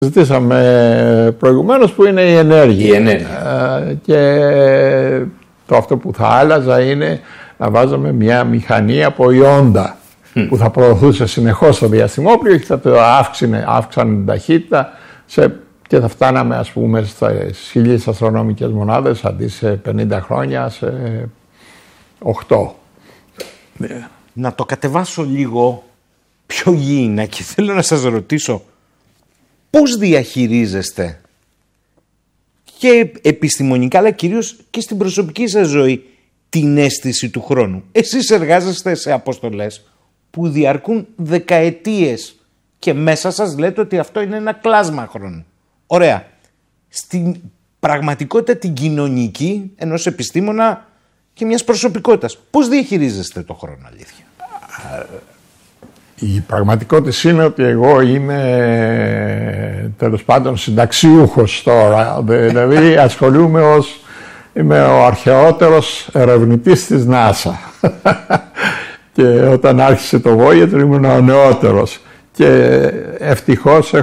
Ζητήσαμε προηγουμένως που είναι η ενέργεια. Και το αυτό που θα άλλαζα είναι να βάζαμε μια μηχανή από ιόντα που θα προωθούσε συνεχώς το διαστημόπλοιο και θα το αύξανε την ταχύτητα και θα φτάναμε, ας πούμε, στις 1000 αστρονομικές μονάδες αντί σε 50 χρόνια σε 8. Να το κατεβάσω λίγο πιο γήινα και θέλω να σας ρωτήσω πώς διαχειρίζεστε και επιστημονικά αλλά κυρίως και στην προσωπική σας ζωή την αίσθηση του χρόνου. Εσείς εργάζεστε σε αποστολές που διαρκούν δεκαετίες και μέσα σας λέτε ότι αυτό είναι ένα κλάσμα χρόνου. Ωραία. Στην πραγματικότητα την κοινωνική ενός επιστήμονα και μιας προσωπικότητας, πώς διαχειρίζεστε το χρόνο, αλήθεια? Η πραγματικότητα είναι ότι εγώ είμαι τέλος πάντων συνταξιούχος τώρα. Δηλαδή είμαι ο αρχαιότερος ερευνητής της NASA. Και όταν άρχισε το Voyager ήμουν ο νεότερος. Και ευτυχώς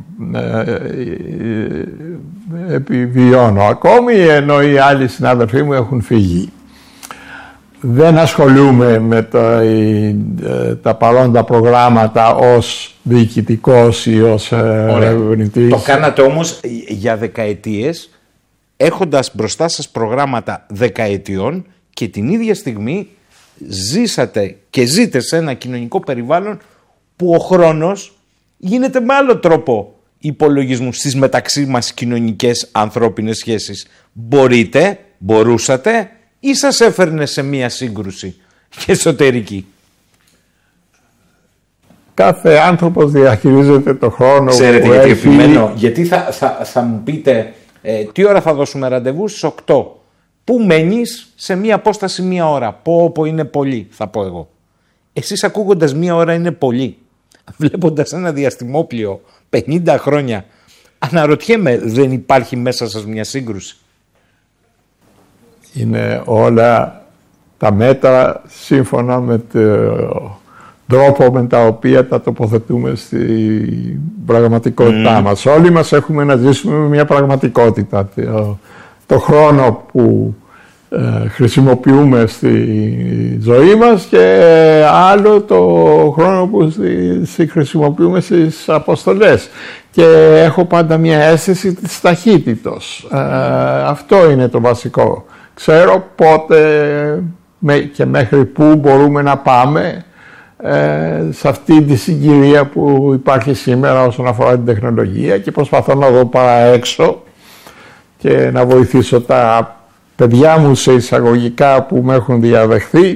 επιβιώνω ακόμη, ενώ οι άλλοι συνάδελφοί μου έχουν φύγει. Δεν ασχολούμαι με τα παρόντα προγράμματα ως διοικητικός ή ως ερευνητής. Το κάνατε όμως για δεκαετίες, έχοντας μπροστά σας προγράμματα δεκαετιών και την ίδια στιγμή ζήσατε και ζείτε σε ένα κοινωνικό περιβάλλον που ο χρόνος γίνεται με άλλο τρόπο υπολογισμού στις μεταξύ μας κοινωνικές ανθρώπινες σχέσεις. Μπορούσατε ή σας έφερνε σε μία σύγκρουση και εσωτερική? Κάθε άνθρωπος διαχειρίζεται το χρόνο. Ξέρετε γιατί επιμένω? Γιατί θα μου πείτε τι ώρα θα δώσουμε ραντεβού? Στις 8. Πού μένεις? Σε μία απόσταση μία ώρα. Πω είναι πολύ, θα πω εγώ. Εσείς ακούγοντας μία ώρα είναι πολύ. Βλέποντας ένα διαστημόπλοιο 50 χρόνια, αναρωτιέμαι, δεν υπάρχει μέσα σας μια σύγκρουση? Είναι όλα τα μέτρα σύμφωνα με τον τρόπο με τα οποία τα τοποθετούμε στην πραγματικότητά μας. Όλοι μας έχουμε να ζήσουμε με μια πραγματικότητα. Το χρόνο που χρησιμοποιούμε στη ζωή μας και άλλο το χρόνο που χρησιμοποιούμε στις αποστολές. Και έχω πάντα μια αίσθηση της ταχύτητος. Αυτό είναι το βασικό. Ξέρω πότε και μέχρι πού μπορούμε να πάμε σε αυτή τη συγκυρία που υπάρχει σήμερα όσον αφορά την τεχνολογία και προσπαθώ να δω παρά έξω και να βοηθήσω τα παιδιά μου σε εισαγωγικά που με έχουν διαδεχθεί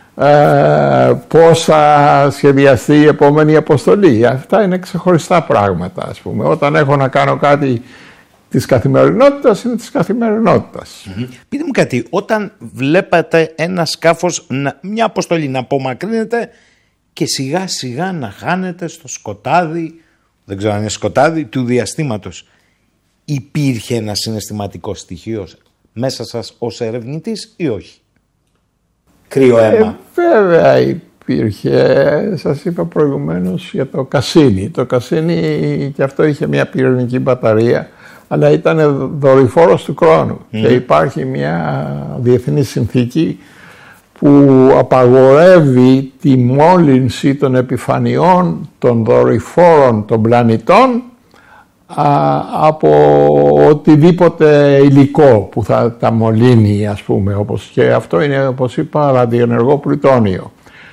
πώς θα σχεδιαστεί η επόμενη αποστολή. Αυτά είναι ξεχωριστά πράγματα, ας πούμε. Όταν έχω να κάνω κάτι της καθημερινότητας, είναι της καθημερινότητας. Πείτε μου κάτι, όταν βλέπατε ένα σκάφος, μια αποστολή να απομακρύνεται και σιγά σιγά να χάνεται στο σκοτάδι, δεν ξέρω αν είναι σκοτάδι, του διαστήματος, υπήρχε ένα συναισθηματικό στοιχείο μέσα σας ως ερευνητής ή όχι? Κρύο αίμα? Βέβαια υπήρχε. Σας είπα προηγουμένως για το Κασίνι. Το Κασίνι και αυτό είχε μια πυρηνική μπαταρία, αλλά ήταν δορυφόρος του χρόνου. Και υπάρχει μια διεθνή συνθήκη που απαγορεύει τη μόλυνση των επιφανειών των δορυφόρων των πλανητών από οτιδήποτε υλικό που θα τα μολύνει, ας πούμε, και αυτό είναι, όπως είπα, ραδιενεργό πλουτόνιο.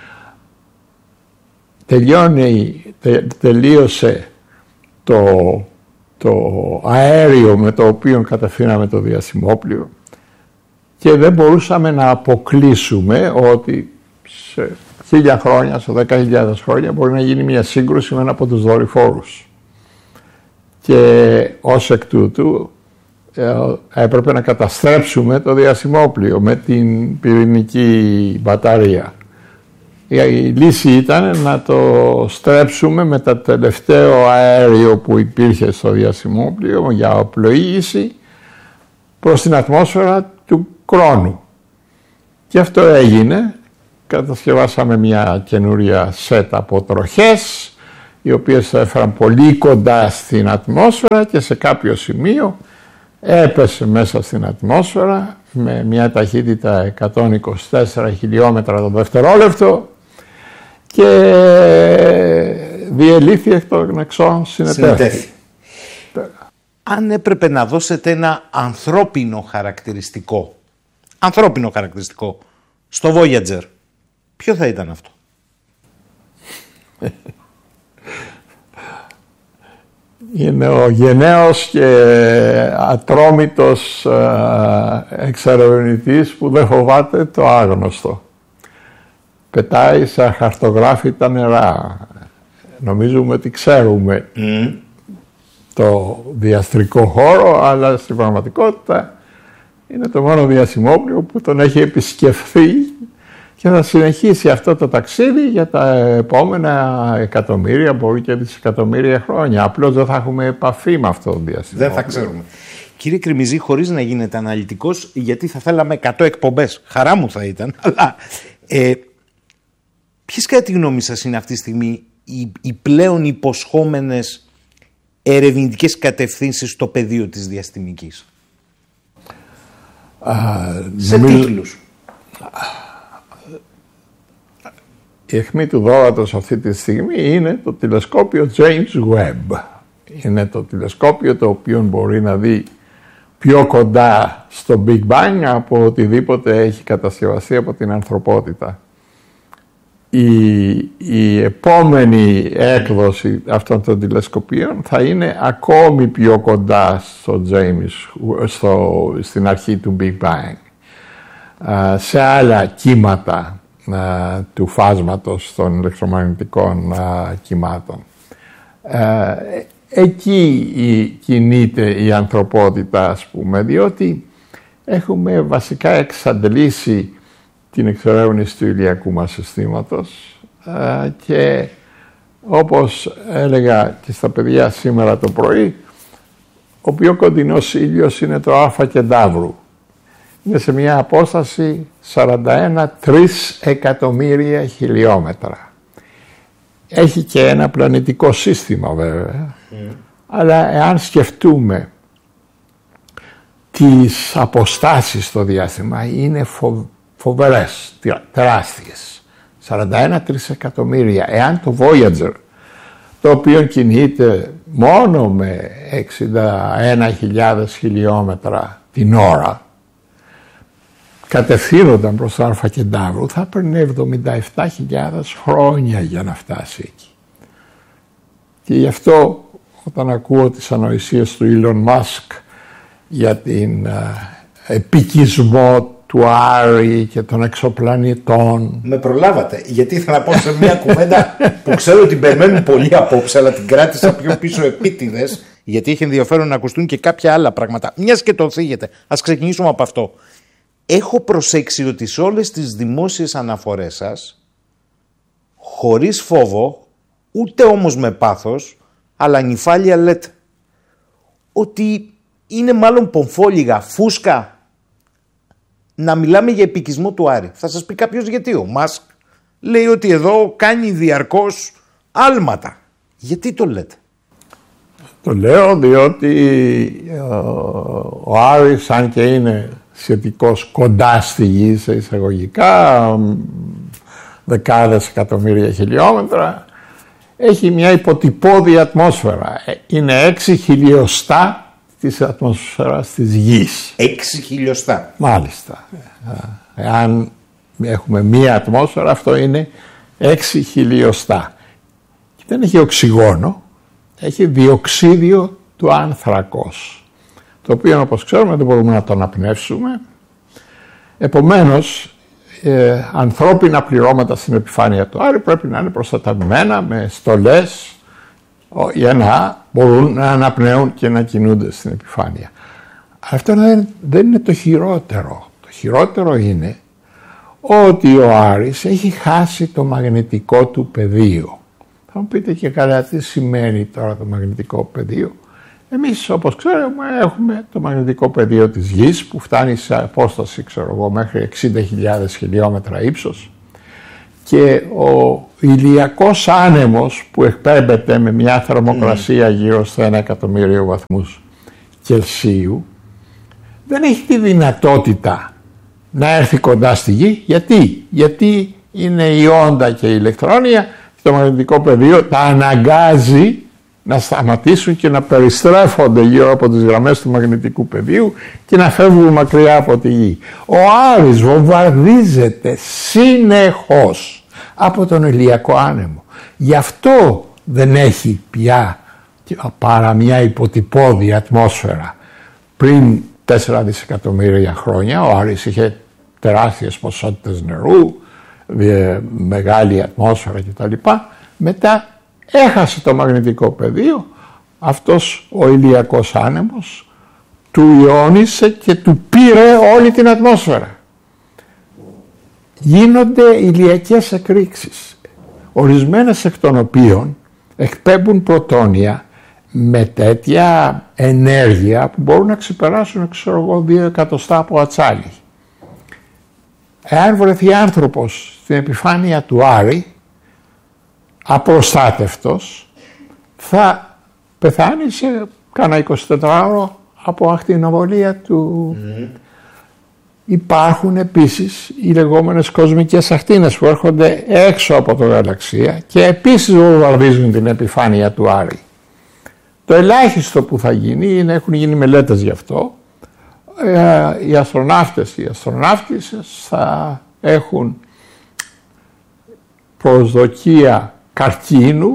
Τελείωσε το αέριο με το οποίο κατευθύναμε το διαστημόπλοιο και δεν μπορούσαμε να αποκλείσουμε ότι σε 1000 χρόνια, σε 10.000 χρόνια μπορεί να γίνει μια σύγκρουση με ένα από τους δορυφόρους. Και ως εκ τούτου έπρεπε να καταστρέψουμε το διαστημόπλοιο με την πυρηνική μπαταρία. Η λύση ήταν να το στρέψουμε με το τελευταίο αέριο που υπήρχε στο διαστημόπλοιο για οπλοήγηση προς την ατμόσφαιρα του χρόνου. Και αυτό έγινε. Κατασκευάσαμε μια καινούρια σετ από τροχές οι οποίες έφεραν πολύ κοντά στην ατμόσφαιρα και σε κάποιο σημείο έπεσε μέσα στην ατμόσφαιρα με μια ταχύτητα 124 χιλιόμετρα το δευτερόλεπτο και διελήθη εκ των εξών συνετέθη. Αν έπρεπε να δώσετε ένα ανθρώπινο χαρακτηριστικό στο Voyager, ποιο θα ήταν αυτό? Είναι ο γενναίος και ατρόμητος εξερευνητής που δεν φοβάται το άγνωστο. Πετάει σε αχαρτογράφητα νερά. Νομίζουμε ότι ξέρουμε το διαστρικό χώρο, αλλά στην πραγματικότητα είναι το μόνο διασημόπλιο που τον έχει επισκεφθεί και θα συνεχίσει αυτό το ταξίδι για τα επόμενα εκατομμύρια, μπορεί και δισεκατομμύρια χρόνια. Απλώς δεν θα έχουμε επαφή με αυτό το διασημόπλιο. Δεν θα ξέρουμε. Κύριε Κρημιζή, χωρίς να γίνετε αναλυτικός, γιατί θα θέλαμε 100 εκπομπές, χαρά μου θα ήταν, αλλά ποιες κατά τη γνώμη σας είναι αυτή τη στιγμή οι πλέον υποσχόμενες ερευνητικές κατευθύνσεις στο πεδίο της διαστημικής? Σε τίτλους. Η αιχμή του δώρατος αυτή τη στιγμή είναι το τηλεσκόπιο James Webb. Είναι το τηλεσκόπιο το οποίο μπορεί να δει πιο κοντά στο Big Bang από οτιδήποτε έχει κατασκευαστεί από την ανθρωπότητα. Η επόμενη έκδοση αυτών των τηλεσκοπίων θα είναι ακόμη πιο κοντά στην αρχή του Big Bang, σε άλλα κύματα του φάσματος των ηλεκτρομαγνητικών κυμάτων. Εκεί κινείται η ανθρωπότητα, ας πούμε, διότι έχουμε βασικά εξαντλήσει την εξερεύνηση του ηλιακού μας συστήματος και όπως έλεγα και στα παιδιά σήμερα το πρωί, ο πιο κοντινός ήλιος είναι το Αλφα Κεντάβρου. Είναι σε μια απόσταση 41 εκατομμύρια χιλιόμετρα. Έχει και ένα πλανητικό σύστημα βέβαια, αλλά εάν σκεφτούμε τις αποστάσεις στο διάστημα είναι φοβερές, τεράστιες. 41 εκατομμύρια. Εάν το Voyager, το οποίο κινείται μόνο με 61.000 χιλιόμετρα την ώρα, κατευθύνονταν προς το Αλφα Κεντάβρου, θα έπαιρνε 77.000 χρόνια για να φτάσει εκεί. Και γι' αυτό όταν ακούω τις ανοησίες του Elon Musk για την επικισμό του Άρη και των εξωπλανητών. Με προλάβατε, γιατί ήθελα να πω σε μια κουβέντα που ξέρω ότι περιμένουν πολύ απόψε, αλλά την κράτησα πιο πίσω επίτηδες, γιατί έχει ενδιαφέρον να ακουστούν και κάποια άλλα πράγματα. Μιας και το θίγετε, ας ξεκινήσουμε από αυτό. Έχω προσέξει ότι σε όλες τις δημόσιες αναφορές σας, χωρίς φόβο, ούτε όμως με πάθος, αλλά νυφάλια λέτε ότι είναι μάλλον πομφόλιγα, φούσκα, να μιλάμε για επικισμό του Άρη. Θα σας πει κάποιος γιατί ο Μάσκ λέει ότι εδώ κάνει διαρκώς άλματα. Γιατί το λέτε? Το λέω διότι ο Άρης, αν και είναι σχετικώς κοντά στη γη σε εισαγωγικά, δεκάδες εκατομμύρια χιλιόμετρα, έχει μια υποτυπώδη ατμόσφαιρα. Είναι 6 χιλιοστά της ατμόσφαιρας της γης. 6 χιλιοστά. Μάλιστα. Εάν έχουμε μία ατμόσφαιρα, αυτό είναι 6 χιλιοστά. Και δεν έχει οξυγόνο, έχει διοξίδιο του άνθρακος, το οποίο, όπως ξέρουμε, δεν μπορούμε να το αναπνεύσουμε. Επομένως, ανθρώπινα πληρώματα στην επιφάνεια του Άρη πρέπει να είναι προστατευμένα με στολές για να μπορούν να αναπνέουν και να κινούνται στην επιφάνεια. Αυτό δεν είναι το χειρότερο. Το χειρότερο είναι ότι ο Άρης έχει χάσει το μαγνητικό του πεδίο. Θα μου πείτε και καλά τι σημαίνει τώρα το μαγνητικό πεδίο. Εμείς, όπως ξέρουμε, έχουμε το μαγνητικό πεδίο της Γης που φτάνει σε απόσταση, μέχρι 60.000 χιλιόμετρα ύψος και ο ηλιακός άνεμος που εκπέμπεται με μια θερμοκρασία γύρω στα 1 εκατομμύριο βαθμούς Κελσίου δεν έχει τη δυνατότητα να έρθει κοντά στη Γη. Γιατί είναι η όντα και η ηλεκτρόνια, το μαγνητικό πεδίο τα αναγκάζει να σταματήσουν και να περιστρέφονται γύρω από τις γραμμές του μαγνητικού πεδίου και να φεύγουν μακριά από τη Γη. Ο Άρης βομβαρδίζεται συνεχώς από τον ηλιακό άνεμο. Γι' αυτό δεν έχει πια παρά μια υποτυπώδη ατμόσφαιρα. Πριν 4 δισεκατομμύρια χρόνια ο Άρης είχε τεράστιες ποσότητες νερού, μεγάλη ατμόσφαιρα κτλ. Μετά έχασε το μαγνητικό πεδίο, αυτός ο ηλιακός άνεμος του ιόνισε και του πήρε όλη την ατμόσφαιρα. Γίνονται ηλιακές εκρήξεις, ορισμένες εκ των οποίων εκπέμπουν πρωτόνια με τέτοια ενέργεια που μπορούν να ξεπεράσουν 2 εκατοστά από ατσάλι. Εάν βρεθεί άνθρωπος στην επιφάνεια του Άρη απροστάτευτος, θα πεθάνει σε κάνα 24ωρο από ακτινοβολία του. Υπάρχουν επίσης οι λεγόμενες κοσμικές ακτίνες που έρχονται έξω από το γαλαξία και επίσης βομβαρδίζουν την επιφάνεια του Άρη. Το ελάχιστο που θα γίνει είναι, έχουν γίνει μελέτες γι' αυτό, οι αστροναύτες θα έχουν προσδοκία καρκίνου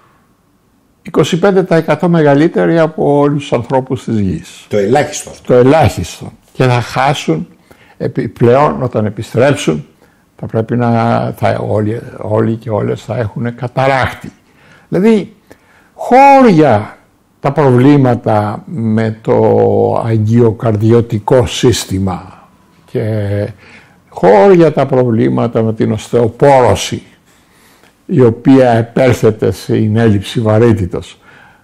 25% μεγαλύτερη από όλους τους ανθρώπους της Γης. Το ελάχιστο αυτό. Το ελάχιστο. Και θα χάσουν επιπλέον όταν επιστρέψουν, θα πρέπει όλοι και όλες θα έχουν καταράκτη. Δηλαδή χώρια τα προβλήματα με το αγγειοκαρδιωτικό σύστημα και χώρια τα προβλήματα με την οστεοπόρωση, η οποία επέρχεται στην έλλειψη βαρύτητος.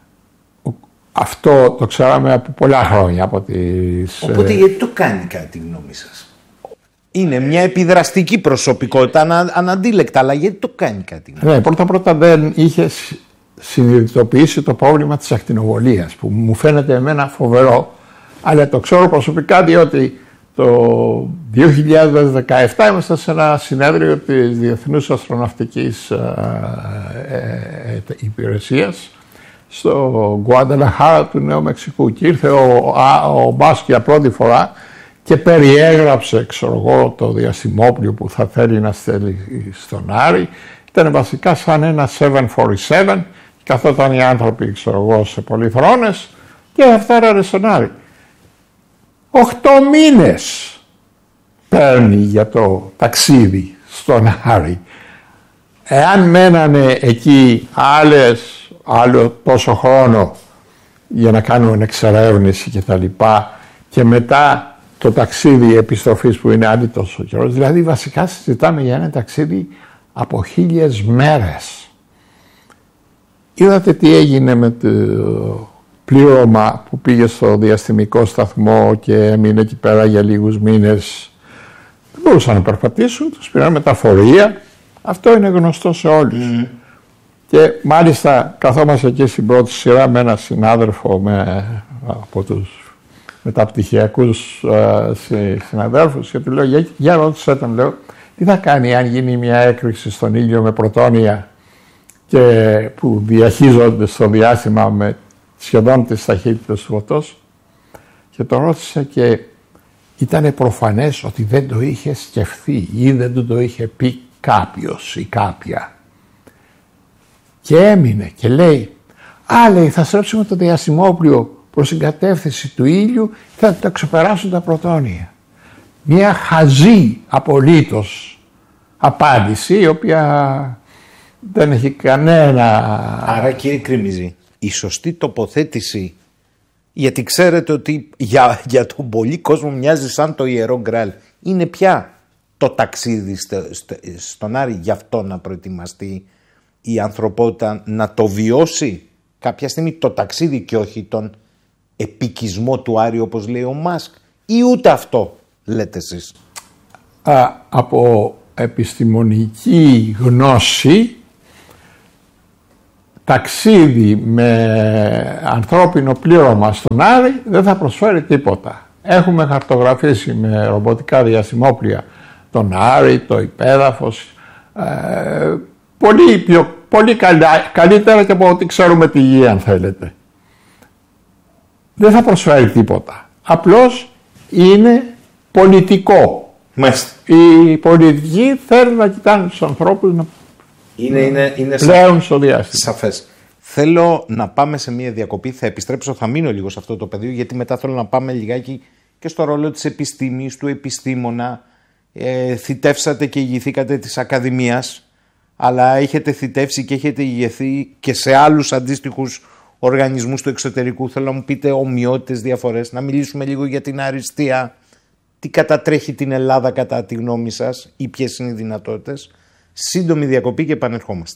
Αυτό το ξέραμε από πολλά χρόνια. Οπότε γιατί το κάνει κατά τη γνώμη σας? Είναι μια επιδραστική προσωπικότητα, αναντίλεκτα, αλλά γιατί το κάνει κατά τη γνώμη σας? Ναι, πρώτα δεν είχε συνειδητοποιήσει το πρόβλημα της ακτινοβολίας, που μου φαίνεται εμένα φοβερό, αλλά το ξέρω προσωπικά διότι το 2017 ήμασταν σε ένα συνέδριο της Διεθνούς Αστροναυτικής Υπηρεσίας στο Γκουανταλαχάρα του Νέου Μεξικού και ήρθε ο Μπάσκ για πρώτη φορά και περιέγραψε το διαστημόπλιο που θα θέλει να στέλνει στον Άρη. Ήταν βασικά σαν ένα 747, καθόταν οι άνθρωποι σε πολυθρόνες και θα φτάρανε στον Άρη. 8 μήνες παίρνει για το ταξίδι στον Άρη. Εάν μένανε εκεί άλλο τόσο χρόνο για να κάνουν εξερεύνηση και τα λοιπά και μετά το ταξίδι επιστροφής που είναι άλλη τόσο καιρό, δηλαδή βασικά συζητάμε για ένα ταξίδι από 1000 μέρες. Είδατε τι έγινε με το πλήρωμα που πήγε στο διαστημικό σταθμό και έμεινε εκεί πέρα για λίγους μήνες. Δεν μπορούσαν να περπατήσουν, τους πήραν μεταφορία. Αυτό είναι γνωστό σε όλους. Και μάλιστα καθόμαστε εκεί στην πρώτη σειρά με έναν συνάδελφο από τους μεταπτυχιακούς συναδέλφους και του λέω, για ρώτησέ τον, λέω, τι θα κάνει αν γίνει μια έκρηξη στον ήλιο με πρωτόνια και που διαχείζονται στο διάστημα με σχεδόν τις ταχύτητες του φωτός? Και τον ρώτησα και ήταν προφανές ότι δεν το είχε σκεφτεί ή δεν το είχε πει κάποιος ή κάποια. Και έμεινε και λέει, λέει, θα στρέψουμε το διαστημόπλιο προς την κατεύθυνση του ήλιου και θα τα ξεπεράσουν τα πρωτόνια. Μια χαζή απολύτως απάντηση, η οποία δεν έχει κανένα... Άρα κύριε Κρίμιζη, η σωστή τοποθέτηση, γιατί ξέρετε ότι για τον πολύ κόσμο μοιάζει σαν το ιερό γκράλ, είναι πια το ταξίδι στον Άρη, γι' αυτό να προετοιμαστεί η ανθρωπότητα να το βιώσει κάποια στιγμή το ταξίδι και όχι τον επικισμό του Άρη όπως λέει ο Μάσκ, ή ούτε αυτό λέτε εσείς? Από επιστημονική γνώση, ταξίδι με ανθρώπινο πλήρωμα στον Άρη δεν θα προσφέρει τίποτα. Έχουμε χαρτογραφήσει με ρομποτικά διαστημόπλια τον Άρη, το υπέδαφος, πολύ καλύτερα και από ό,τι ξέρουμε τη γη, αν θέλετε. Δεν θα προσφέρει τίποτα. Απλώς είναι πολιτικό. Μάλιστα. Οι πολιτικοί θέλουν να κοιτάνε τους ανθρώπους να πλέον στο διάστημα. Σαφές. Θέλω να πάμε σε μια διακοπή, θα επιστρέψω, θα μείνω λίγο σε αυτό το πεδίο, γιατί μετά θέλω να πάμε λιγάκι και στο ρόλο της επιστήμης, του επιστήμονα. Θητεύσατε και ηγηθήκατε της Ακαδημίας, αλλά έχετε θητεύσει και έχετε ηγηθεί και σε άλλους αντίστοιχους οργανισμούς του εξωτερικού. Θέλω να μου πείτε ομοιότητες, διαφορές, να μιλήσουμε λίγο για την αριστεία. Τι κατατρέχει την Ελλάδα κατά τη γνώμη σας ή ποιες είναι οι δυνατότητες. Σύντομη διακοπή και επανερχόμαστε.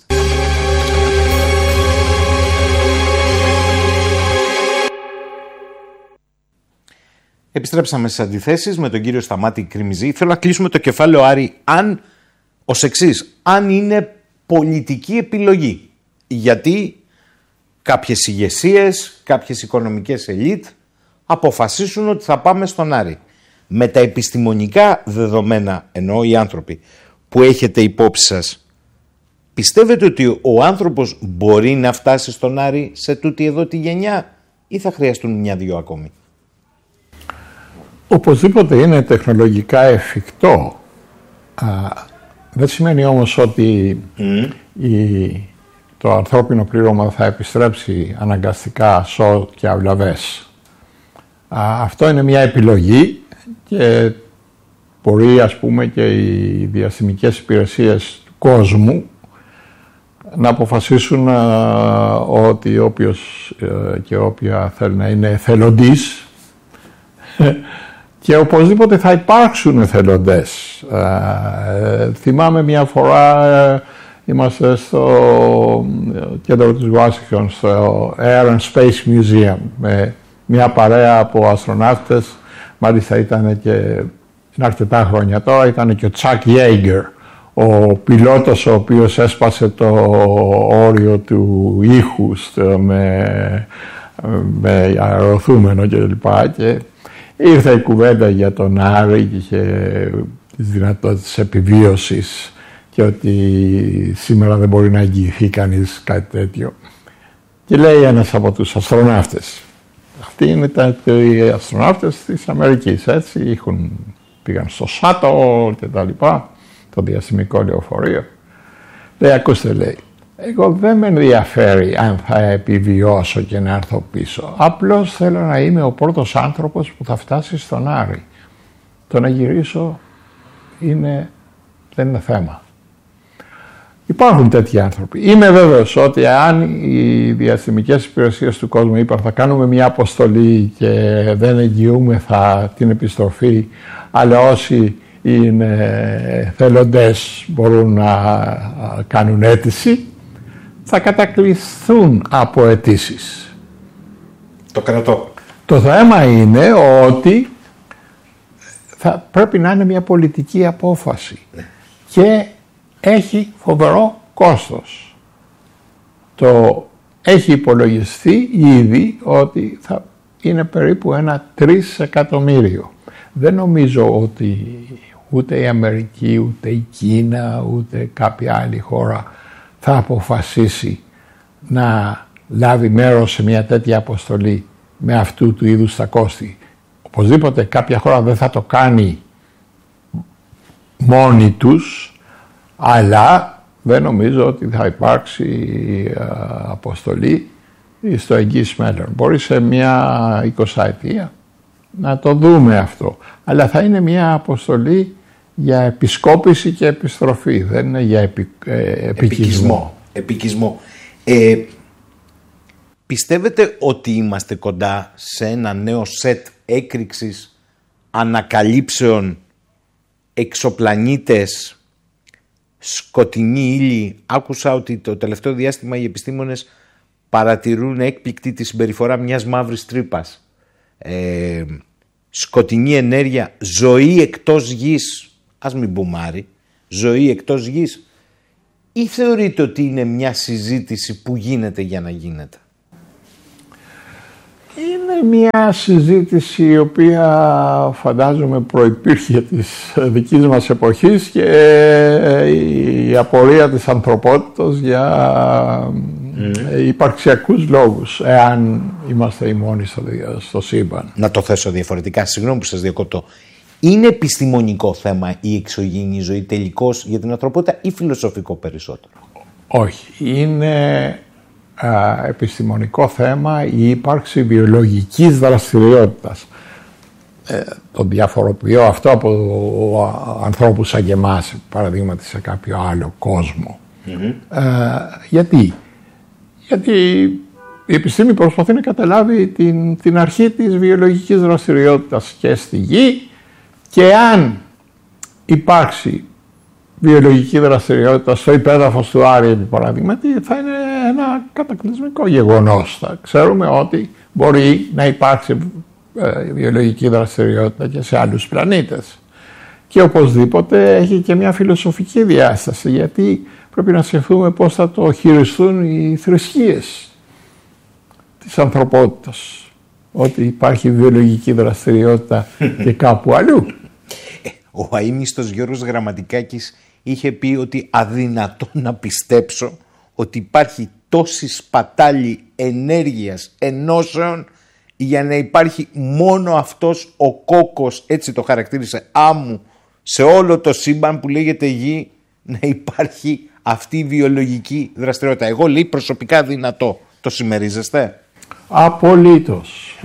Επιστρέψαμε στις αντιθέσεις με τον κύριο Σταμάτη Κρημιζή. Θέλω να κλείσουμε το κεφάλαιο, Άρη, ως εξής. Αν είναι πολιτική επιλογή. Γιατί κάποιες ηγεσίες, κάποιες οικονομικές ελίτ αποφασίσουν ότι θα πάμε στον Άρη. Με τα επιστημονικά δεδομένα, εννοώ οι άνθρωποι που έχετε υπόψη σας, πιστεύετε ότι ο άνθρωπος μπορεί να φτάσει στον Άρη σε τούτη εδώ τη γενιά ή θα χρειαστούν μια-δυο ακόμη? Οπωσδήποτε είναι τεχνολογικά εφικτό. Δεν σημαίνει όμως ότι το ανθρώπινο πλήρωμα θα επιστρέψει αναγκαστικά σω και αυλαβές. Αυτό είναι μια επιλογή και μπορεί, ας πούμε, και οι διαστημικές υπηρεσίες του κόσμου να αποφασίσουν ότι όποιος και όποια θέλει να είναι εθελοντής, και οπωσδήποτε θα υπάρξουν εθελοντές. Θυμάμαι μια φορά είμαστε στο κέντρο της Washington, στο Air and Space Museum, με μια παρέα από αστροναύτες. Μάλιστα ήταν και, είναι αρκετά χρόνια τώρα, ήταν και ο Chuck Yeager, ο πιλότος ο οποίος έσπασε το όριο του ήχους με αεροθούμενο κλπ. Και ήρθε η κουβέντα για τον Άρη και είχε τις δυνατότητες επιβίωσης και ότι σήμερα δεν μπορεί να εγγυηθεί κανείς κάτι τέτοιο. Και λέει ένας από τους αστροναύτες, αυτοί ήταν οι αστροναύτες της Αμερικής, έτσι, πήγαν στο Shuttle και τα λοιπά, το διαστημικό λεωφορείο. Λέει, ακούστε, λέει, εγώ δεν με ενδιαφέρει αν θα επιβιώσω και να έρθω πίσω. Απλώς θέλω να είμαι ο πρώτος άνθρωπος που θα φτάσει στον Άρη. Το να γυρίσω δεν είναι θέμα. Υπάρχουν τέτοιοι άνθρωποι. Είμαι βέβαιος ότι αν οι διαστημικές υπηρεσίες του κόσμου είπαν θα κάνουμε μια αποστολή και δεν εγγυούμεθα την επιστροφή, αλλά όσοι είναι θελοντές μπορούν να κάνουν αίτηση, θα κατακληθούν από αιτήσεις. Το κρατώ. Το θέμα είναι ότι θα πρέπει να είναι μια πολιτική απόφαση και έχει φοβερό κόστος. Έχει υπολογιστεί ήδη ότι θα είναι περίπου 3 εκατομμύριο. Δεν νομίζω ότι ούτε η Αμερική, ούτε η Κίνα, ούτε κάποια άλλη χώρα θα αποφασίσει να λάβει μέρος σε μια τέτοια αποστολή με αυτού του είδους τα κόστη. Οπωσδήποτε κάποια χώρα δεν θα το κάνει μόνη τους, αλλά δεν νομίζω ότι θα υπάρξει αποστολή στο εγγύς μέλλον. Μπορεί σε μια 20ετία να το δούμε αυτό. Αλλά θα είναι μια αποστολή για επισκόπηση και επιστροφή. Δεν είναι για επικισμό. Πιστεύετε ότι είμαστε κοντά σε ένα νέο σετ έκρηξης ανακαλύψεων, εξωπλανήτες, σκοτεινή ύλη? Άκουσα ότι το τελευταίο διάστημα οι επιστήμονες παρατηρούν έκπληκτη τη συμπεριφορά μιας μαύρης τρύπας. Σκοτεινή ενέργεια, ζωή εκτός γης, ας μην πούμε Άρη, ζωή εκτός γης, ή θεωρείτε ότι είναι μια συζήτηση που γίνεται για να γίνεται? Είναι μια συζήτηση η οποία φαντάζομαι προϋπήρχε της δικής μας εποχής και η απορία της ανθρωπότητας για υπαρξιακούς λόγους, εάν είμαστε οι μόνοι στο σύμπαν. Να το θέσω διαφορετικά, συγγνώμη που σας διακόπτω. Είναι επιστημονικό θέμα η εξωγήινη ζωή τελικώς για την ανθρωπότητα ή φιλοσοφικό περισσότερο? Όχι, είναι επιστημονικό θέμα η ύπαρξη βιολογικής δραστηριότητας. Το διαφοροποιώ αυτό από ανθρώπους σαν και εμάς, παραδείγματι σε κάποιο άλλο κόσμο. Γιατί η επιστήμη προσπαθεί να καταλάβει την αρχή της βιολογικής δραστηριότητας και στη Γη, και αν υπάρξει βιολογική δραστηριότητα στο υπέδαφος του Άρη, επί παραδείγματι, θα είναι ένα κατακλυσμικό γεγονός. Θα ξέρουμε ότι μπορεί να υπάρξει βιολογική δραστηριότητα και σε άλλους πλανήτες. Και οπωσδήποτε έχει και μια φιλοσοφική διάσταση, γιατί πρέπει να σκεφτούμε πώς θα το χειριστούν οι θρησκείες της ανθρωπότητας, ότι υπάρχει βιολογική δραστηριότητα και κάπου αλλού. Ο αείμνηστος Γιώργος Γραμματικάκης είχε πει ότι αδυνατό να πιστέψω ότι υπάρχει τόση σπατάλη ενέργειας, ενώσεων, για να υπάρχει μόνο αυτός ο κόκκος, έτσι το χαρακτήρισε, άμμου σε όλο το σύμπαν που λέγεται Γη, να υπάρχει αυτή η βιολογική δραστηριότητα. Εγώ, λέει, προσωπικά δυνατό. Το συμμερίζεστε? Απολύτως.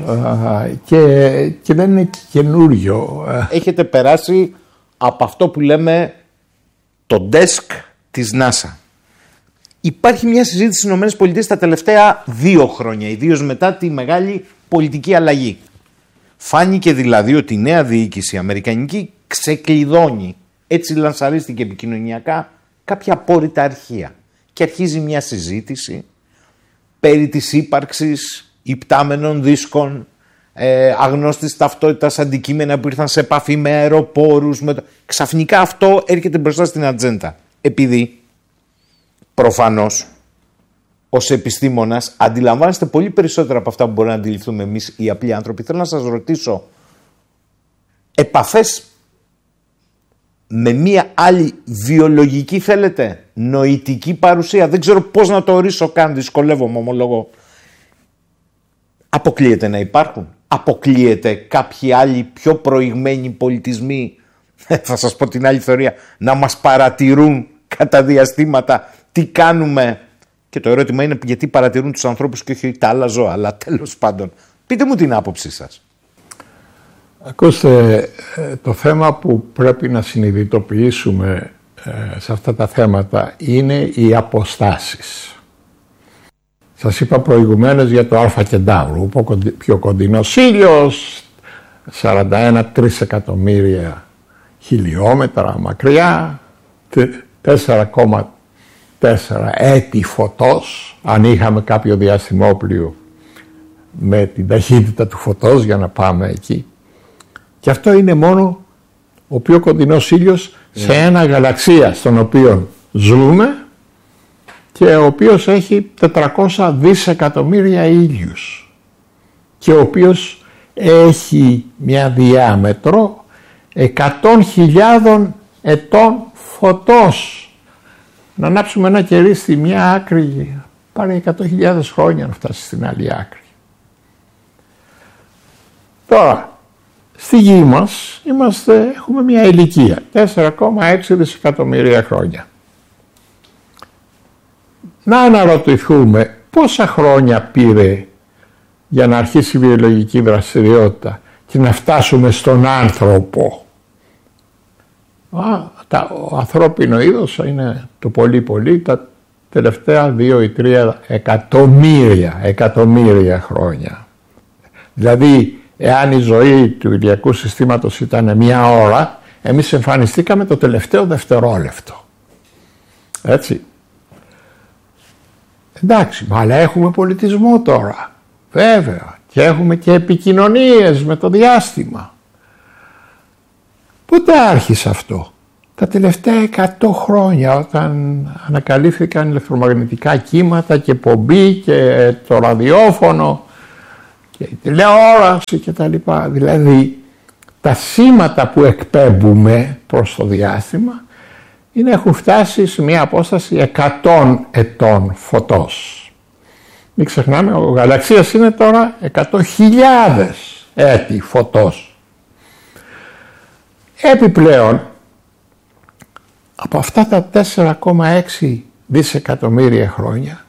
Και δεν είναι καινούριο. Έχετε περάσει από αυτό που λέμε το desk της NASA. Υπάρχει μια συζήτηση στις ΗΠΑ τα τελευταία 2 χρόνια, ιδίως μετά τη μεγάλη πολιτική αλλαγή. Φάνηκε δηλαδή ότι η νέα διοίκηση αμερικανική ξεκλειδώνει, έτσι λανσαρίστηκε επικοινωνιακά, κάποια απόρριτα αρχεία. Και αρχίζει μια συζήτηση περί της ύπαρξης υπτάμενων δίσκων, αγνώστης ταυτότητας αντικείμενα που ήρθαν σε επαφή με αεροπόρους. Ξαφνικά αυτό έρχεται μπροστά στην ατζέντα. Επειδή προφανώς ως επιστήμονας αντιλαμβάνεστε πολύ περισσότερα από αυτά που μπορούμε να αντιληφθούμε εμείς οι απλοί άνθρωποι. Θέλω να σας ρωτήσω, επαφές με μία άλλη βιολογική, θέλετε, νοητική παρουσία, δεν ξέρω πώς να το ορίσω καν, δυσκολεύομαι, ομολογώ, αποκλείεται να υπάρχουν? Αποκλείεται κάποιοι άλλοι πιο προηγμένοι πολιτισμοί, θα σας πω την άλλη θεωρία, να μας παρατηρούν κατά διαστήματα τι κάνουμε? Και το ερώτημα είναι γιατί παρατηρούν τους ανθρώπους και όχι τα άλλα ζώα, αλλά τέλος πάντων. Πείτε μου την άποψή σας. Ακούστε, το θέμα που πρέπει να συνειδητοποιήσουμε σε αυτά τα θέματα είναι οι αποστάσεις. Σας είπα προηγουμένως για το Αλφα Κεντάουρου, πιο κοντινός ήλιος, 41 τρισεκατομμύρια χιλιόμετρα μακριά, 4,4 έτη φωτός, αν είχαμε κάποιο διαστημόπλιο με την ταχύτητα του φωτός για να πάμε εκεί. Και αυτό είναι μόνο ο πιο κοντινός ήλιος σε ένα γαλαξία στον οποίο ζούμε και ο οποίος έχει 400 δισεκατομμύρια ήλιους και ο οποίος έχει μια διάμετρο 100.000 ετών φωτός. Να ανάψουμε ένα κερί στη μια άκρη πάρει 100.000 χρόνια να φτάσει στην άλλη άκρη. Τώρα, στη Γη μας έχουμε μια ηλικία 4,6 δισεκατομμύρια χρόνια. Να αναρωτηθούμε πόσα χρόνια πήρε για να αρχίσει η βιολογική δραστηριότητα και να φτάσουμε στον άνθρωπο. Το ανθρώπινο είδος είναι το πολύ τα τελευταία 2 ή 3 εκατομμύρια χρόνια. Δηλαδή, εάν η ζωή του ηλιακού συστήματος ήταν 1 ώρα, εμείς εμφανιστήκαμε το τελευταίο δευτερόλεπτο. Έτσι. Εντάξει, αλλά έχουμε πολιτισμό τώρα. Βέβαια. Και έχουμε και επικοινωνίες με το διάστημα. Πότε άρχισε αυτό? Τα τελευταία 100 χρόνια, όταν ανακαλύφθηκαν ηλεκτρομαγνητικά κύματα και πομπή και το ραδιόφωνο και η τηλεόραση και τα λοιπά, δηλαδή τα σήματα που εκπέμπουμε προς το διάστημα έχουν φτάσει σε μια απόσταση 100 ετών φωτός. Μην ξεχνάμε, ο γαλαξίας είναι τώρα 100.000 έτη φωτός. Επιπλέον, από αυτά τα 4,6 δισεκατομμύρια χρόνια,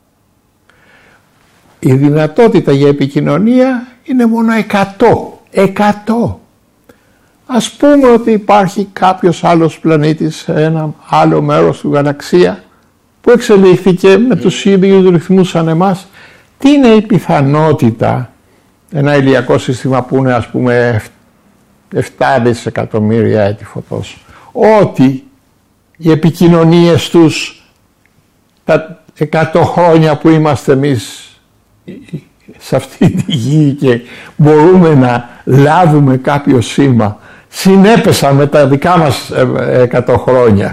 η δυνατότητα για επικοινωνία είναι μόνο 100. Ας πούμε ότι υπάρχει κάποιος άλλος πλανήτης σε ένα άλλο μέρος του γαλαξία που εξελίχθηκε με τους ίδιους ρυθμούς σαν εμάς. Τι είναι η πιθανότητα ένα ηλιακό σύστημα που είναι, ας πούμε, 7 δισεκατομμύρια έτη φωτός, ότι οι επικοινωνίες τους τα 100 χρόνια που είμαστε εμείς σε αυτή τη γη και μπορούμε να λάβουμε κάποιο σήμα, συνέπεσαν με τα δικά μας 100 χρόνια.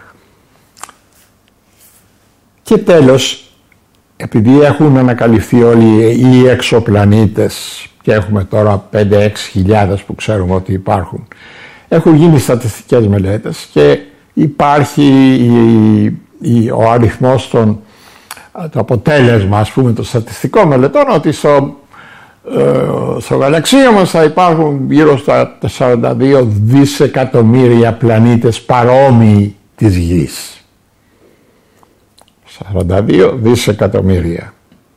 Και τέλος, επειδή έχουν ανακαλυφθεί όλοι οι εξωπλανήτες και έχουμε τώρα 5-6 χιλιάδες που ξέρουμε ότι υπάρχουν, έχουν γίνει στατιστικές μελέτες και υπάρχει ο αριθμός το αποτέλεσμα, ας πούμε, των στατιστικών μελετών, ότι στο γαλαξία μας θα υπάρχουν γύρω στα 42 δισεκατομμύρια πλανήτες παρόμοιοι της Γης. 42 δισεκατομμύρια.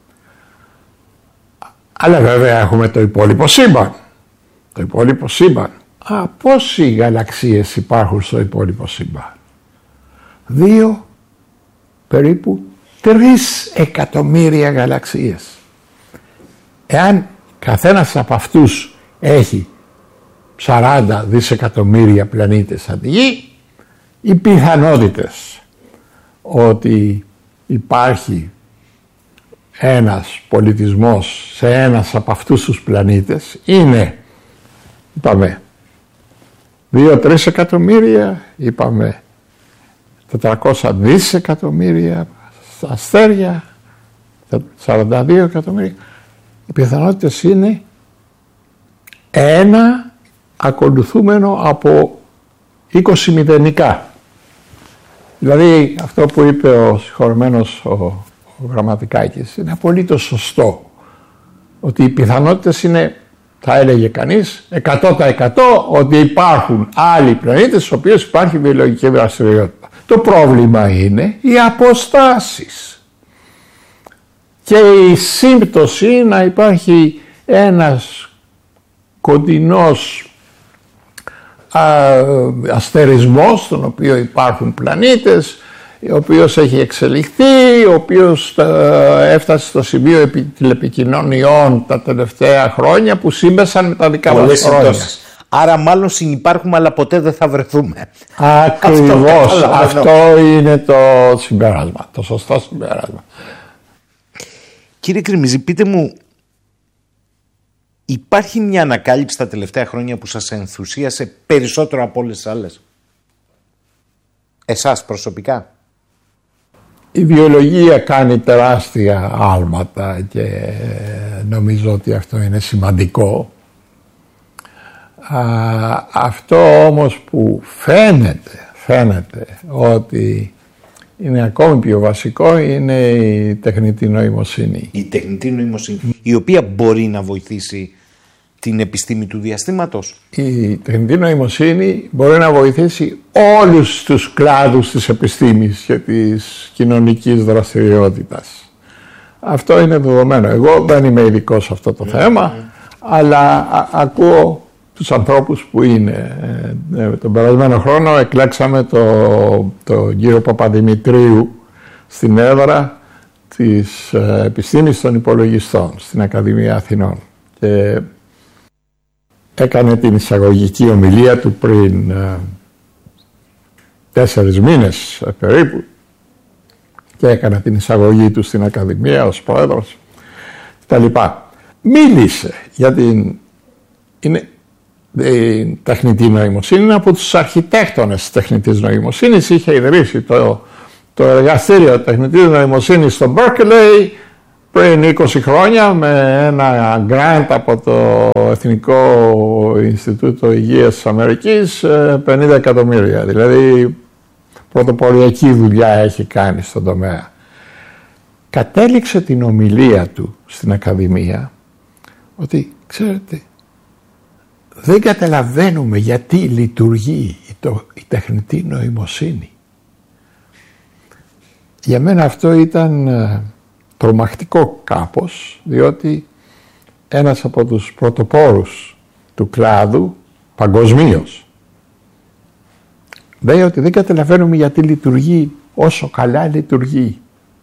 Αλλά βέβαια έχουμε το υπόλοιπο σύμπαν. Το υπόλοιπο σύμπαν. Πόσοι γαλαξίες υπάρχουν στο υπόλοιπο σύμπαν? 2, περίπου 3 εκατομμύρια γαλαξίες. Εάν καθένας από αυτούς έχει 40 δισεκατομμύρια πλανήτες σαν τη Γη, οι πιθανότητες ότι υπάρχει ένας πολιτισμός σε ένας από αυτούς τους πλανήτες είναι, είπαμε, 2-3 εκατομμύρια, είπαμε 400 δισεκατομμύρια αστέρια, 42 εκατομμύρια. Οι πιθανότητες είναι 1 ακολουθούμενο από 20 μηδενικά. Δηλαδή αυτό που είπε ο συγχωρεμένος ο Γραμματικάκης είναι απολύτως σωστό. Ότι οι πιθανότητες είναι, θα έλεγε κανείς, 100% ότι υπάρχουν άλλοι πλανήτες στους οποίους υπάρχει βιολογική δραστηριότητα. Το πρόβλημα είναι οι αποστάσεις και η σύμπτωση να υπάρχει ένας κοντινός αστερισμός στον οποίο υπάρχουν πλανήτες, ο οποίος έχει εξελιχθεί, ο οποίος έφτασε στο σημείο τηλεπικοινωνιών τα τελευταία χρόνια που σύμπεσαν με τα δικά μας χρόνια. Άρα μάλλον συνυπάρχουμε αλλά ποτέ δεν θα βρεθούμε. Ακριβώς. Αυτό είναι το συμπέρασμα, το σωστό συμπέρασμα. Κύριε Κρημιζή, πείτε μου, υπάρχει μια ανακάλυψη τα τελευταία χρόνια που σας ενθουσίασε περισσότερο από όλες τις άλλες? Εσάς προσωπικά? Η βιολογία κάνει τεράστια άλματα και νομίζω ότι αυτό είναι σημαντικό. Αυτό όμως που φαίνεται ότι είναι ακόμη πιο βασικό είναι η τεχνητή νοημοσύνη. Η τεχνητή νοημοσύνη, η οποία μπορεί να βοηθήσει την επιστήμη του διαστήματος. Η τεχνητή νοημοσύνη μπορεί να βοηθήσει όλους τους κλάδους της επιστήμης και της κοινωνικής δραστηριότητας. Αυτό είναι δεδομένο. Εγώ δεν είμαι ειδικός σε αυτό το θέμα, αλλά ακούω τους ανθρώπους που είναι. Τον περασμένο χρόνο εκλέξαμε τον κύριο Παπαδημητρίου στην έδρα της επιστήμης των υπολογιστών στην Ακαδημία Αθηνών και έκανε την εισαγωγική ομιλία του πριν 4 μήνες περίπου και έκανε την εισαγωγή του στην Ακαδημία ως πρόεδρος κτλ. Μίλησε για την... Είναι η τεχνητή νοημοσύνη, είναι από τους αρχιτέκτονες της τεχνητής νοημοσύνης. Είχε ιδρύσει το εργαστήριο τεχνητής νοημοσύνης στο Berkeley πριν 20 χρόνια με ένα grant από το Εθνικό Ινστιτούτο Υγείας της Αμερικής, 50 εκατομμύρια. Δηλαδή πρωτοποριακή δουλειά έχει κάνει στον τομέα. Κατέληξε την ομιλία του στην Ακαδημία ότι, ξέρετε, δεν καταλαβαίνουμε γιατί λειτουργεί η τεχνητή νοημοσύνη. Για μένα αυτό ήταν τρομακτικό κάπως, διότι ένας από τους πρωτοπόρους του κλάδου παγκοσμίως λέει ότι δεν καταλαβαίνουμε γιατί λειτουργεί όσο καλά λειτουργεί.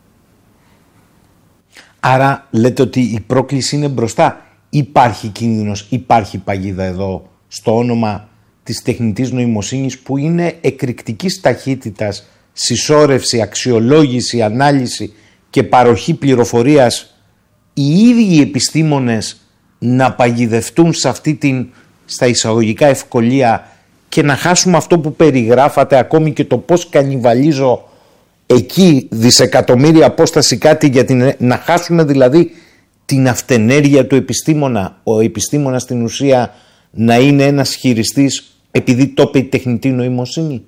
Άρα λέτε ότι η πρόκληση είναι μπροστά. Υπάρχει κίνδυνος, υπάρχει παγίδα εδώ στο όνομα της τεχνητής νοημοσύνης που είναι εκρηκτικής ταχύτητας, συσσόρευση, αξιολόγηση, ανάλυση και παροχή πληροφορίας, οι ίδιοι οι επιστήμονες να παγιδευτούν σε αυτή την, στα εισαγωγικά, ευκολία και να χάσουμε αυτό που περιγράφατε, ακόμη και το πώς κανιβαλίζω εκεί δισεκατομμύρια απόσταση κάτι, να χάσουμε δηλαδή την αυτενέργεια του επιστήμονα, ο επιστήμονας στην ουσία να είναι ένας χειριστής επειδή το είπε η τεχνητή νοημοσύνη.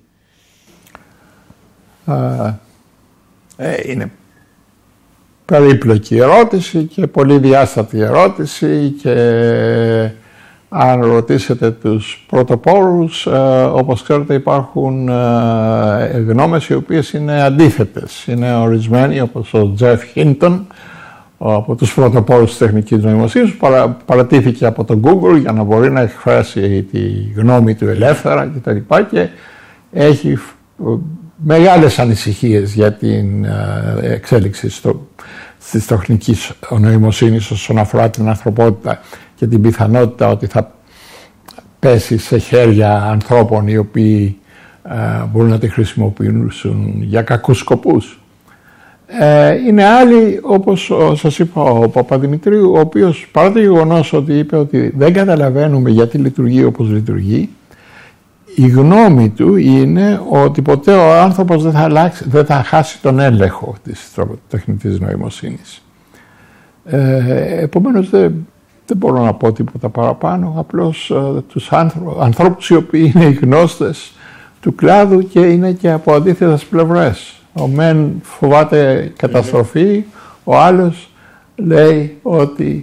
Είναι περίπλοκη ερώτηση και πολύ διάστατη ερώτηση, και αν ρωτήσετε τους πρωτοπόρους, όπως ξέρετε υπάρχουν γνώμες οι οποίες είναι αντίθετες. Είναι ορισμένοι, όπως ο Τζεφ Χίντον, από τους πρωτοπόρους της τεχνικής νοημοσύνης, που παρατήθηκε από το Google για να μπορεί να εκφράσει τη γνώμη του ελεύθερα κτλ. Και έχει μεγάλες ανησυχίες για την εξέλιξη της τεχνικής νοημοσύνης όσον αφορά την ανθρωπότητα και την πιθανότητα ότι θα πέσει σε χέρια ανθρώπων οι οποίοι μπορούν να τη χρησιμοποιήσουν για κακούς σκοπούς. Είναι άλλοι, όπως σας είπα, ο Παπαδημητρίου, ο οποίος παρά το γεγονός ότι είπε ότι δεν καταλαβαίνουμε γιατί λειτουργεί όπως λειτουργεί, η γνώμη του είναι ότι ποτέ ο άνθρωπος δεν θα χάσει τον έλεγχο της τεχνητής νοημοσύνης. Επομένως δεν μπορώ να πω τίποτα παραπάνω, απλώς τους ανθρώπους οι οποίοι είναι οι γνώστες του κλάδου και είναι και από αντίθετες πλευρές. Ο μεν φοβάται καταστροφή, ο άλλος λέει ότι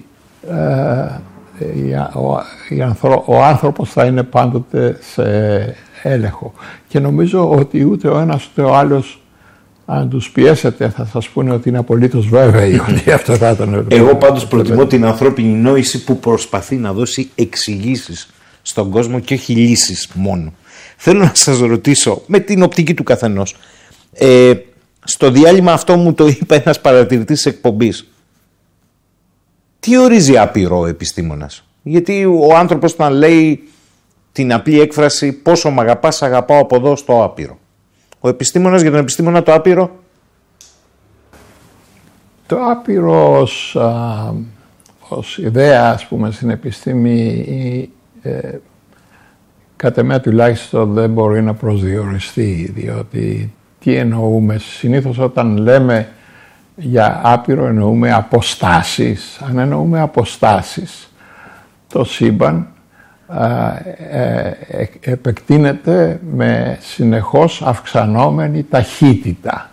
ο άνθρωπος θα είναι πάντοτε σε έλεγχο. Και νομίζω ότι ούτε ο ένας ούτε ο άλλος, αν τους πιέσετε, θα σας πούνε ότι είναι απολύτως βέβαιοι ότι αυτό θα ήταν. Εγώ πάντως προτιμώ την ανθρώπινη νόηση που προσπαθεί να δώσει εξηγήσεις στον κόσμο και όχι λύσεις μόνο. Θέλω να σας ρωτήσω, με την οπτική του καθενός, στο διάλειμμα αυτό μου το είπε ένας παρατηρητής της εκπομπής. Τι ορίζει άπειρο ο επιστήμονας? Γιατί ο άνθρωπος όταν λέει την απλή έκφραση «πόσο μ' αγαπάς, αγαπάω από εδώ» στο άπειρο. Ο επιστήμονας, για τον επιστήμονα το άπειρο? Το άπειρο ως ιδέα, ας πούμε, στην επιστήμη, κατ' εμέ τουλάχιστον δεν μπορεί να προσδιοριστεί, διότι τι εννοούμε? Συνήθως όταν λέμε για άπειρο εννοούμε αποστάσεις. Αν εννοούμε αποστάσεις, το σύμπαν επεκτείνεται με συνεχώς αυξανόμενη ταχύτητα.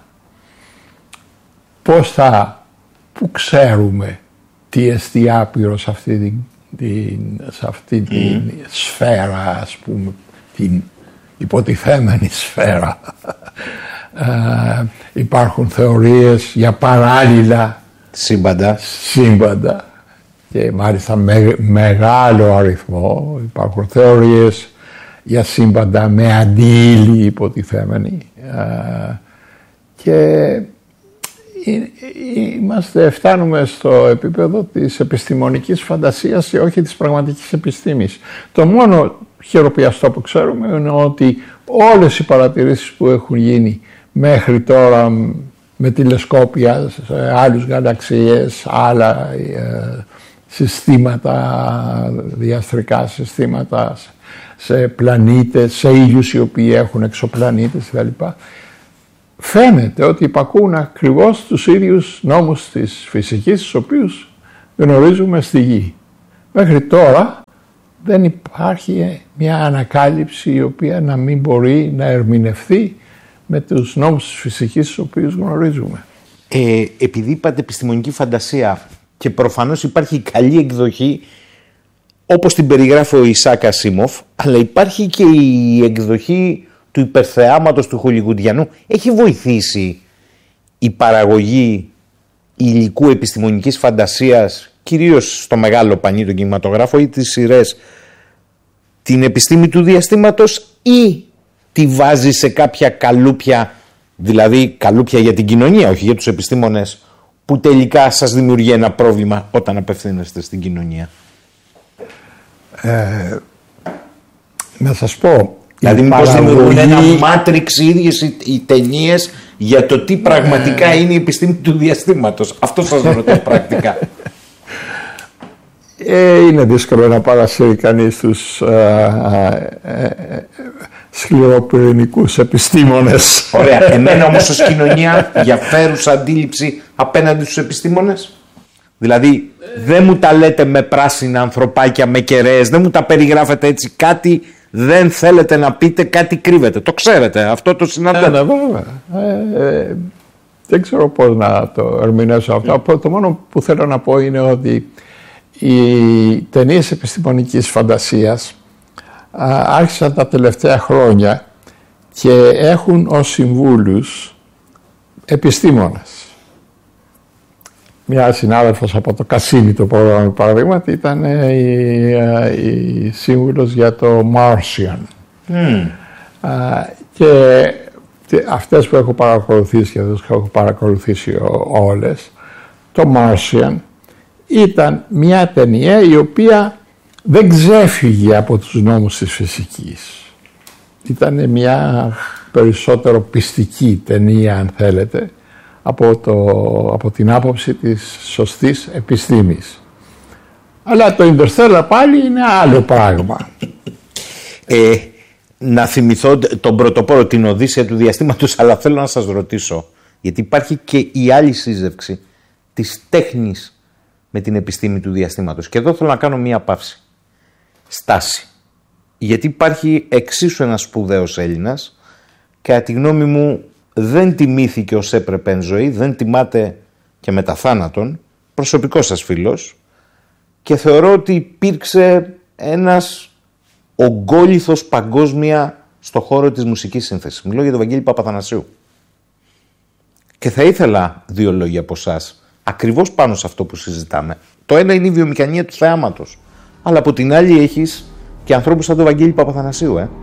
Πού ξέρουμε τι εστί άπειρο σε αυτή την σφαίρα, ας πούμε, την υποτιθέμενη σφαίρα? Υπάρχουν θεωρίες για παράλληλα σύμπαντα και μάλιστα μεγάλο αριθμό. Υπάρχουν θεωρίες για σύμπαντα με αντίλη υποτιθέμενη, και φτάνουμε στο επίπεδο της επιστημονικής φαντασίας και όχι της πραγματικής επιστήμης. Το μόνο χειροπιαστό που ξέρουμε είναι ότι όλες οι παρατηρήσεις που έχουν γίνει μέχρι τώρα με τηλεσκόπια σε άλλους γαλαξίες, άλλα συστήματα, διαστρικά συστήματα, σε πλανήτες, σε ήλιους οι οποίοι έχουν εξωπλανήτες κλπ. Φαίνεται ότι υπακούν ακριβώς τους ίδιους νόμους της φυσικής, τους οποίους γνωρίζουμε στη Γη. Μέχρι τώρα δεν υπάρχει μια ανακάλυψη η οποία να μην μπορεί να ερμηνευθεί με τους νόμους της φυσικής, τους οποίους γνωρίζουμε. Επειδή είπατε επιστημονική φαντασία και προφανώς υπάρχει καλή εκδοχή όπως την περιγράφει ο Ισάκ Ασίμοφ, αλλά υπάρχει και η εκδοχή του υπερθεάματος του χολιγουντιανού. Έχει βοηθήσει η παραγωγή υλικού επιστημονικής φαντασίας, κυρίως στο μεγάλο πανί, τον κινηματογράφο ή τις σειρές, την επιστήμη του διαστήματος, ή τη βάζει σε κάποια καλούπια, δηλαδή καλούπια για την κοινωνία, όχι για τους επιστήμονες, που τελικά σας δημιουργεί ένα πρόβλημα όταν απευθύνεστε στην κοινωνία? Να σας πω, δηλαδή μήπως δημιουργούν ένα μάτριξ οι ίδιες οι ταινίες για το τι πραγματικά είναι η επιστήμη του διαστήματος? Αυτό σας ρωτώ πρακτικά. Είναι δύσκολο να παρασύρει κανείς τους σκληροπυρηνικούς επιστήμονες. Ωραία. Εμένα όμως ως κοινωνία για φέρουσα αντίληψη απέναντι στους επιστήμονες. Δηλαδή δεν μου τα λέτε με πράσινα ανθρωπάκια, με κεραίες, δεν μου τα περιγράφετε έτσι, κάτι δεν θέλετε να πείτε, κάτι κρύβετε. Το ξέρετε, αυτό το συναντάτε. Ναι, βέβαια. Δεν ξέρω πώς να το ερμηνεύσω αυτό. Το μόνο που θέλω να πω είναι ότι οι ταινίες επιστημονικής φαντασίας άρχισαν τα τελευταία χρόνια και έχουν ως συμβούλους επιστήμονες. Μια συνάδελφος από το Κασίνι, το πρόγραμμα παραδείγματι, ήταν η σύμβουλος για το Martian. Και αυτές που έχω παρακολουθήσει και αυτές που έχω παρακολουθήσει όλες, το Martian ήταν μια ταινία η οποία δεν ξέφυγε από τους νόμους της φυσικής. Ήταν μια περισσότερο πιστική ταινία, αν θέλετε, από την άποψη της σωστής επιστήμης. Αλλά το Interstellar πάλι είναι άλλο πράγμα. Να θυμηθώ τον πρωτοπόρο, την Οδύσσεια του διαστήματος, αλλά θέλω να σας ρωτήσω, γιατί υπάρχει και η άλλη σύζευξη της τέχνης με την επιστήμη του διαστήματος. Και εδώ θέλω να κάνω μία παύση. Στάση. Γιατί υπάρχει εξίσου ένας σπουδαίος Έλληνας, κατά τη γνώμη μου δεν τιμήθηκε ως έπρεπε εν ζωή, δεν τιμάται και μετά θάνατον, προσωπικός σας φίλος, και θεωρώ ότι υπήρξε ένας ογκόληθος παγκόσμια στο χώρο της μουσικής σύνθεσης. Μιλώ για τον Βαγγέλη Παπαθανασίου. Και θα ήθελα δύο λόγια από εσάς, ακριβώς πάνω σε αυτό που συζητάμε. Το ένα είναι η βιομηχανία του θεάματος, αλλά από την άλλη έχεις και ανθρώπους σαν τον Βαγγέλη Παπαθανασίου,